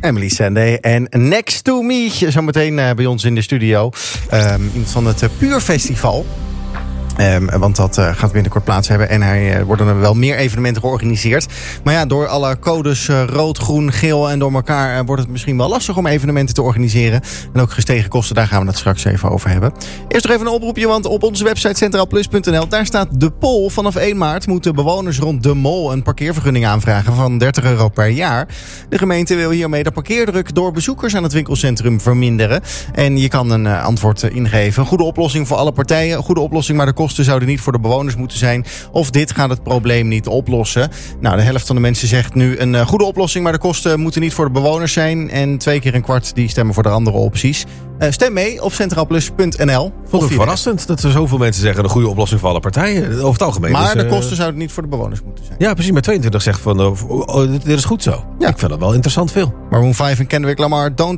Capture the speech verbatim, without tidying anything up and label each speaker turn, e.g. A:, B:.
A: Emily Sandé en Next to Me. Zometeen uh, bij ons in de studio. Um, iemand van het uh, Puur Festival. Um, want dat uh, gaat binnenkort plaats hebben. En er uh, worden er wel meer evenementen georganiseerd. Maar ja, door alle codes uh, rood, groen, geel en door elkaar... Uh, wordt het misschien wel lastig om evenementen te organiseren. En ook gestegen kosten, daar gaan we het straks even over hebben. Eerst nog even een oproepje, want op onze website centraal plus punt n l... daar staat de poll. Vanaf één maart moeten bewoners rond De Mol een parkeervergunning aanvragen van dertig euro per jaar. De gemeente wil hiermee de parkeerdruk door bezoekers aan het winkelcentrum verminderen. En je kan een uh, antwoord uh, ingeven. Een goede oplossing voor alle partijen. Een goede oplossing, maar de kosten zouden niet voor de bewoners moeten zijn. Of dit gaat het probleem niet oplossen. Nou, de helft van de mensen zegt nu een uh, goede oplossing, maar de kosten moeten niet voor de bewoners zijn. En twee keer een kwart die stemmen voor de andere opties. Uh, stem mee op centraal plus punt n l.
B: Vond het verrassend dat er zoveel mensen zeggen... een goede oplossing voor alle partijen. Over het algemeen.
A: Maar
B: dus,
A: de
B: uh...
A: kosten zouden niet voor de bewoners moeten zijn.
B: Ja, precies. Maar tweeëntwintig zegt van... Uh, oh, dit is goed zo.
A: Ja.
B: Ik vind dat wel interessant veel.
A: Maroon vijf en Kendrick Lamar, Don't